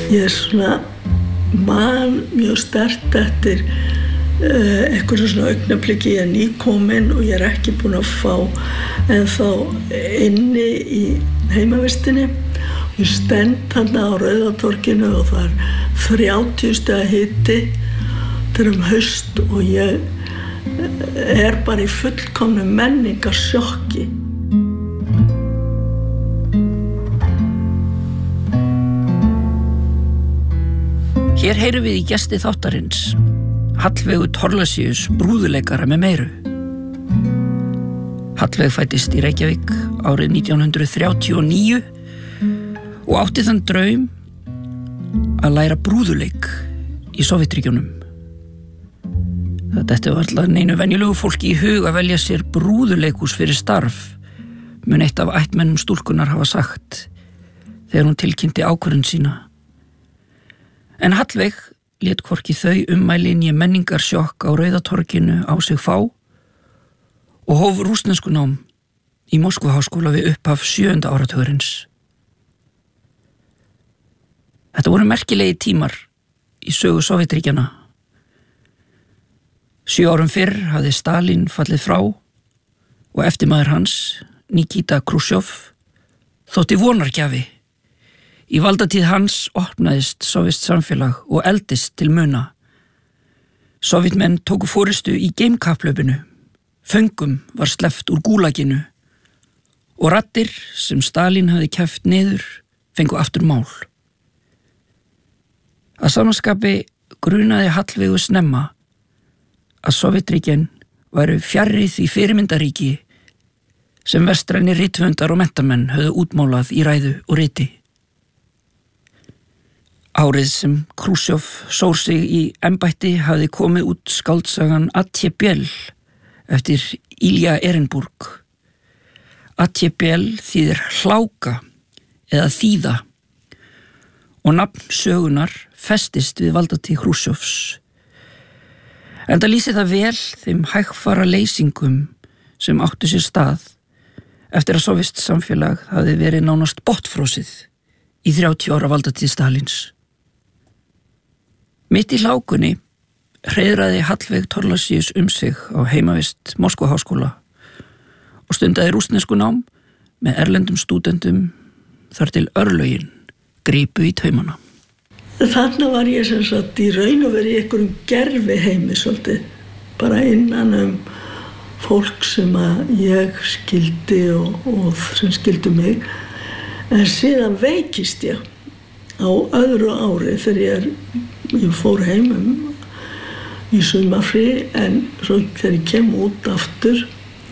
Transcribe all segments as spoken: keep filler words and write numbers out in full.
ég er svona man mjög sterkt eftir uh, eitthvað svona augnabliki, ég er nýkomin og ég er ekki búin að fá en þá inni í heimavistinni og ég stend þarna á Rauðatorginu og það er þrjátíu stiga hiti, þetta er um haust og ég er bara í fullkomnu menningarsjokki. Hér heyrum við í gesti þáttarins Hallveigu Thorlacius brúðuleikara með meiru. Hallveig fæddist í Reykjavík árið nítján hundruð þrjátíu og níu og átti þann draum að læra brúðuleik í Sovétríkjunum. Þetta var alltaf neinu venjulegu fólki í hug að velja sér brúðuleikhús fyrir starf, mun eitt af ættmennum stúlkunar hafa sagt þegar hún tilkynnti ákvörðun sína. En Hallveig lét hvorki þau ummæli né menningarsjokk á Rauðatorginu á sig fá og hóf rússneskunám í Moskvuháskóla við upphaf sjöunda áratugurins. Þetta voru merkilegi tímar í sögu Sovétríkjanna. Sjö árum fyrr hafði Stalín fallið frá og eftirmaður hans, Nikita Khrushchev, þótti vonargjafi. Í valdatíð hans opnaðist sovést samfélag og eldist til muna. Sovétmenn tóku forystu í geimkapphlaupinu, föngum var sleppt úr gúlaginu og raddir sem Stalín hafði keppt niður fengu aftur mál. Að samanskapi grunaði Hallveigu snemma að Sovétríkin væru fjarri því fyrirmyndaríki sem vestræni rithöfundar og menntamenn höfðu útmálað í ræðu og riti. Árið sem Khrushchev sór sig í embætti hafði komið út skáldsagan Atjebel eftir Ilja Ehrenburg. Atjebel þýðir hláka eða þýða og nafn sögunar festist við valdatíð Khrushchevs. Enda lýsi það vel þeim hægfara leysingum sem áttu sér stað eftir að sovést samfélag hafði verið nánast botnfrosið í þrjátíu ára valdatíð Stalíns. Mitt í hlákunni hreiðraði Hallveig Thorlacius um sig á heimavist Moskvuháskóla og stundaði rússneskunám með erlendum stúdendum þar til örlögin gripu í taumana. Þarna var ég sem sagt í raun og verið í einhverjum gerfi heimi svolítið, bara innan um fólk sem að ég skildi og, og sem skildu mig. En síðan veikist ég á öðru ári þegar ég, er, ég fór heimum í sumarfrí en svo þegar ég kem út aftur,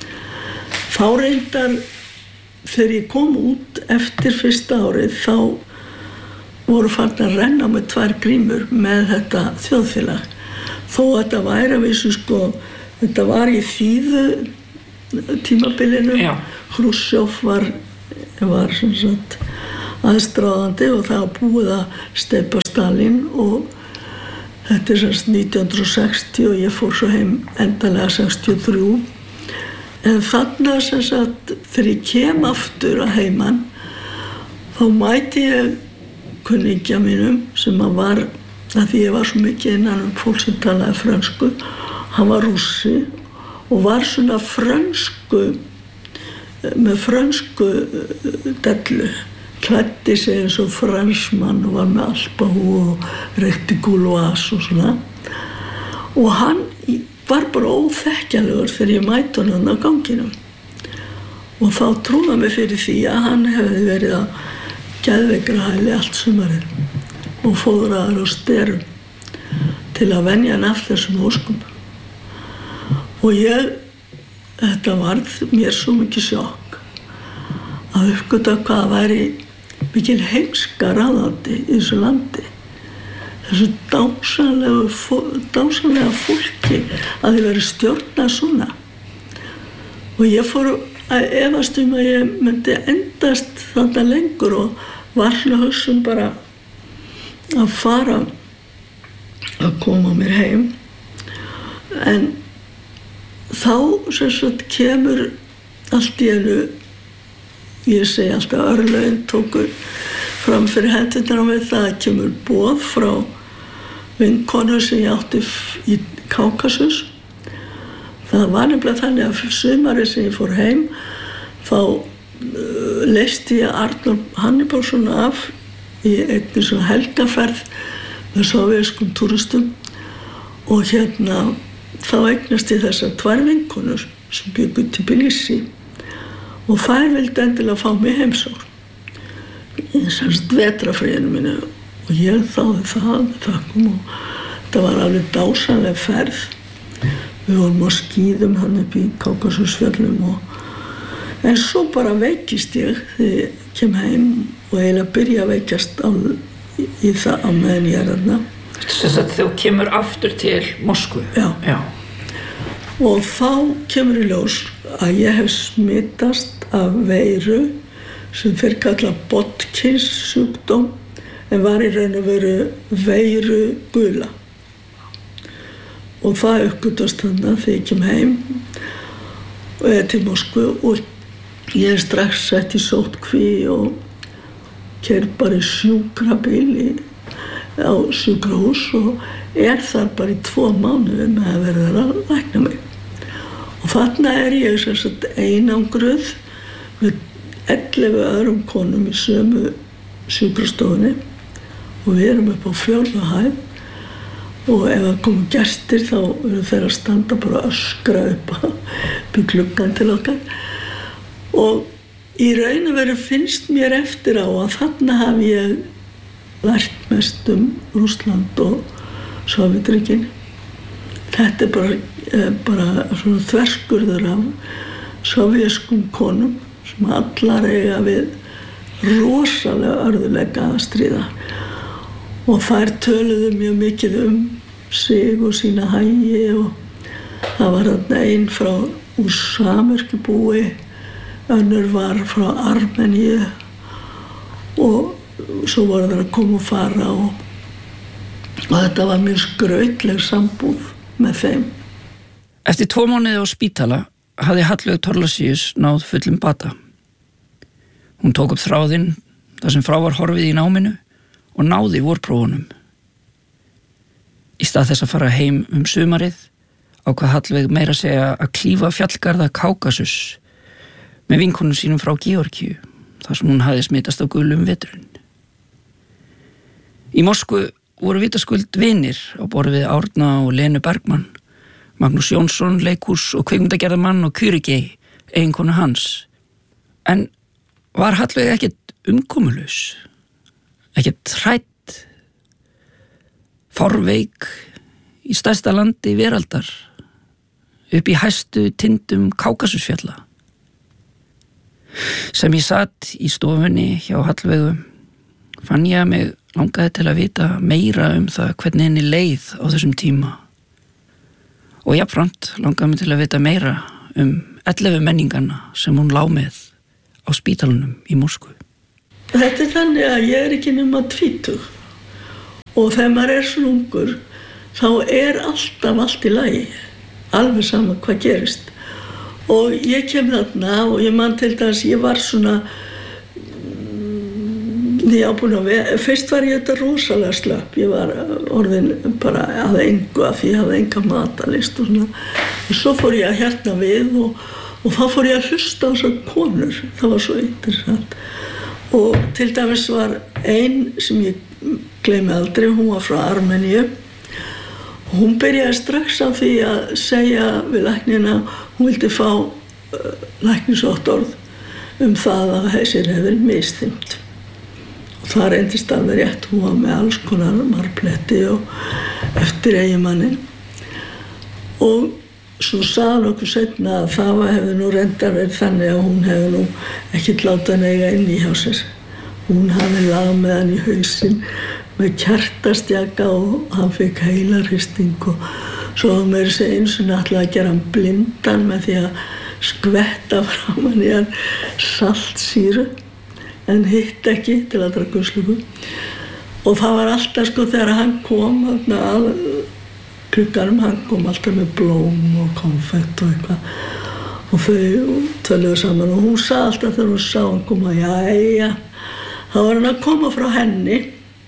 þá reyndar þegar ég kom út eftir fyrsta árið þá voru farin að renna með tvær grímur með þetta þjóðfélag. Þó að þetta væri að vissu sko, þetta var í þýðu tímabilinu. Já. Khrushchev var, var sem sagt aðstráðandi og það var búið að steypa Stalín og þetta er sem sagt nítján hundruð sextíu og ég fór svo heim endanlega sextíu og þrjú. En þarna sem sagt þegar ég kem aftur að heiman þá mæti ég kunningja mínum sem að var, að því ég var svo mikið innan um fólk sem talaði frönsku, hann var rússi og var svona frönsku, með frönsku dellu, klæddi sig eins og fransmann og var með alpahú og reykti gúlóas og svona. Og hann var bara óþekkjanlegur þegar ég mæti hann á ganginum. Og þá trúði hann mig fyrir því að hann hefði verið að geðveikrahæli allt sumarið og fóðraður og styrum til að venja hann af þessum óskum. Og ég, þetta varð mér svo mikið sjokk að uppgöta hvað væri mikil heimska ráðandi í þessu landi. Þessu dásamlega, dásamlega fólki að þið veri stjórnað svona. Og ég fór að efast um að ég myndi endast þarna lengur og var svona hugsun bara að fara að koma mér heim. En þá sem sagt kemur allt í einu, ég segi alltaf örlögin tóku fram fyrir hendurnar á mér, það kemur boð frá vinkonu sem ég átti í Kákasus. Það var nefnilega þannig að sumarið sem ég fór heim þá uh, leysti ég Arnór Hannibalsson af í einni svona helgaferð með sovéskum túristum og hérna þá eignast ég þessar tvær vinkonur sem byggu til Tbilisi og þær vildi endilega fá mig heimsókn í semst vetrafríinu mínu og ég þáði það með þakkum og þetta var alveg dásamleg ferð. Við vorum á skíðum hann upp í Kákasusfjöllum og en svo bara veikist ég þegar ég kem heim og eiginlega byrja að veikjast á, í, í það á meðan ég er þarna. Þess að þú kemur aftur til Moskvu? Já. Já. Og þá kemur í ljós að ég hef smitast af veiru sem fyrir kalla Bodkins sjúkdóm en var í raun og veru veiru gula. Og það uppgötvast þannig þegar ég kem heim og er til Moskvu og ég er strax sett í sóttkví og keyrði bara í sjúkrabíl í, á sjúkrahús og er þar bara í tvo mánuði með að verða að lækna mig. Og þarna er ég sem sagt einangruð með ellefu öðrum konum í sömu sjúkrastofunni og við erum upp á fjórðu hæð og ef það komu gestir þá eru þeir að standa bara að öskra upp upp í gluggann til okkar og í raun og veru finnst mér eftir á að þarna hafi ég lært mest um Rússland og Sovétríkin. Þetta er bara, bara svona þverskurður af sovéskum konum sem allar eiga við rosalega örðuleika að stríða og þær töluðu mjög mikið um sig og sína hagi og það var þarna einn frá úr Samörkjubúi, önnur var frá Armeníu og svo voru þær að koma og fara og, og þetta var mjög skrautleg sambúð með þeim. Eftir tvo mánuði á spítala hafði Hallveig Thorlacius náð fullum bata. Hún tók upp þráðinn þar sem frá var horfið í náminu og náði vorprófunum. Í stað þess að fara heim um sumarið ákvað Hallveig meira að segja að klífa fjallgarða Kákasus með vinkonum sínum frá Georgíu þar sem hún hafði smitast á gulum veturinn. Í Moskvu voru vitaskuld vinir á borð við Árna og Lenu Bergmann, Magnús Jónsson, leikhús og kvikmyndagerðarmann og Kyrigei, eiginkonu hans. En var Hallveig ekkert umkomulaus, ekkert hrædd, fárveik í stærsta landi veraldar, upp í hæstu tindum Kákasusfjalla. Sem ég satt í stofunni hjá Hallveigu, fann ég að mig langaði til að vita meira um það hvernig henni leið á þessum tíma. Og jafnframt langaði mig til að vita meira um ellefu menningarna sem hún lá með á spítalunum í Moskvu. Þetta er þannig að ég er ekki nema tvítug og þegar maður er svona ungur þá er alltaf allt í lagi, alveg sama hvað gerist. Og ég kem þarna og ég man til þess að ég var svona ég á búin að vera, fyrst var ég þetta rosalega slöpp, ég var orðin bara að engu af því ég hafði enga matarlyst og svona. Og svo fór ég að hérna við og, og þá fór ég að hlusta á þessar konur, það var svo interessant. Og til dæmis var ein sem ég gleymi aldrei, hún var frá Armeníu og hún byrjaði strax á því að segja við læknina, hún vildi fá uh, læknisvottorð um það að þessir hefur verið misþyrmt. Og það reyndist alveg rétt, hún var með alls konar marbletti og eftir eiginmanninn. Og svo sagði hann okkur seinna að það hefði nú reyndar verið þannig að hún hefði nú ekkert látað hann eiga inn í hjá sér. Hún hafði lag með hann í hausinn með kjartastjaka og hann fikk heilarhristing og svo var meira að segja einu sinni ætlaði að gera hann blindan með því að skvetta framan í hann saltsýru en hitt ekki til að draga guðslöku. Og það var alltaf sko þegar hann kom þarna að klukkanum, hann kom alltaf með blóm og konfekt og eitthvað og þau töluðu saman og hún sagði alltaf þegar hún sá hann koma, jæja, þá var hann að koma frá henni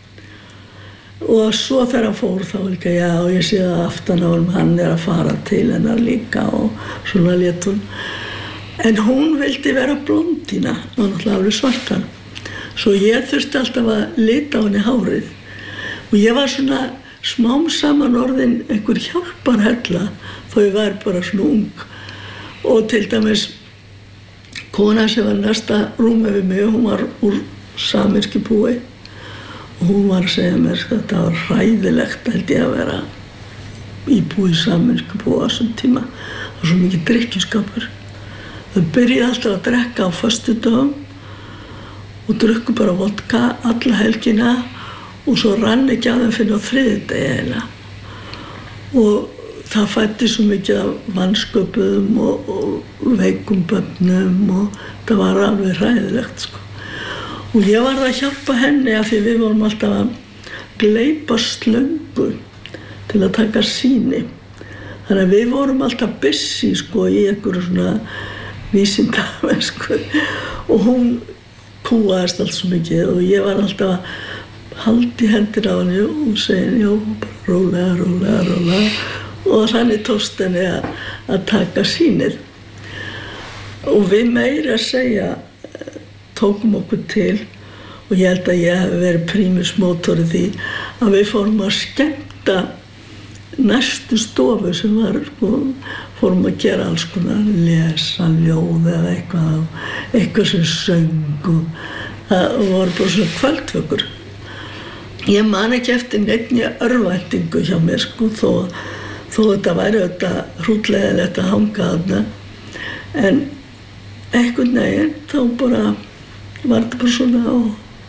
og svo þegar hann fór þá var líka, já, ég sé að aftan á honum, hann er að fara til hennar líka og svona lét hún. En hún vildi vera blondína, hún var náttúrulega alveg svartan. Svo ég þurfti alltaf að lita á henni hárið. Og ég var svona smám saman orðin einhver hjálparhella þó ég var bara svona ung. Og til dæmis kona sem var næsta rúmi við mig, hún var úr samerski búi. Og hún var að segja mér að þetta var hræðilegt held ég að vera íbúi í samerski búi á þessum tíma. Það var svo mikið drykkjuskapur. Þau byrjuði alltaf að drekka á föstudögum og drukku bara vodka alla helgina og svo rann ekki að þeim fyrir á þriðjudegi eiginlega. Og það fætti svo mikið af vansköpuðum og, og veikum börnum og það var alveg hræðilegt sko. Og ég var að hjálpa henni af því við vorum alltaf að gleypa slöngu til að taka sýni. Þannig að við vorum alltaf busy sko í einhverju svona vísindamennsku og hún kúaðist allt svo mikið og ég var alltaf að halda í hendur á henni og segja, já, bara rólega, rólega, rólega og þannig tókst henni að, að taka sýnið. Og við meira að segja tókum okkur til og ég held að ég hef verið primus motor í því að við fórum að skemmta næstu stofu sem var, sko, fórum að gera alls konar, lesa ljóð eða eitthvað, eitthvað sem söng og það voru bara svona kvöldvökur. Ég man ekki eftir neinni örvæntingu hjá mér, sko, þó, þó þetta væri þetta hrútleiðilegt að hanga þarna, en einhvern veginn þá bara var þetta bara svona og,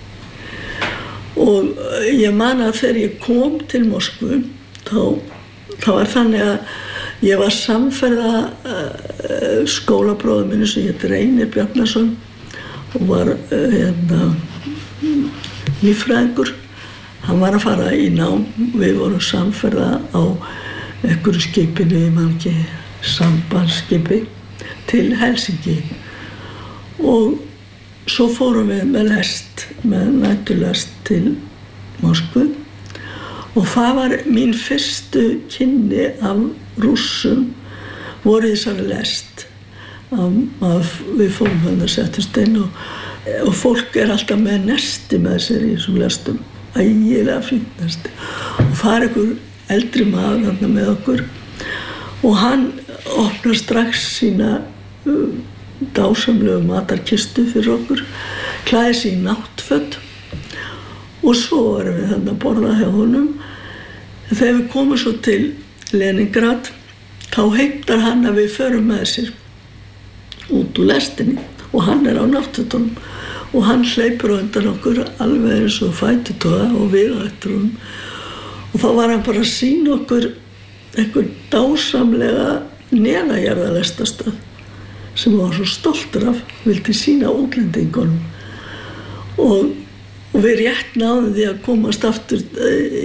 og ég man að þegar ég kom til Moskvu þá, þá var þannig að ég var samferða uh, skólabróður minni sem hét Reynir Bjarnason og var uh, hérna, líffræðingur. Hann var að fara í nám, við vorum samferða á einhverju skipinu, ég man ekki, sambandsskipi til Helsinki og svo fórum við með lest, með næturlest til Moskvu og það var mín fyrstu kynni af Rússum voru þessari lest að við fórum hann að settast inn og, og fólk er alltaf með nesti með sér í þessum lestum, ægilega fínt nesti og það er einhver eldri maður hann með okkur og hann opnar strax sína uh, dásamlegu matarkistu fyrir okkur, klæði sig í náttföt og svo erum við þannig að borða hjá honum. Þegar við komum svo til Leningrad, þá heimtar hann að við förum með sér út úr lestinni og hann er á náttfötunum og hann hleypur á undan okkur alveg eins og fætutoga og við á eftir honum og þá var hann bara að sýna okkur einhver dásamlega neðanjarðarlestastöð sem var svo stoltur af, vildi sýna útlendingunum og, og við rétt náðum því að komast aftur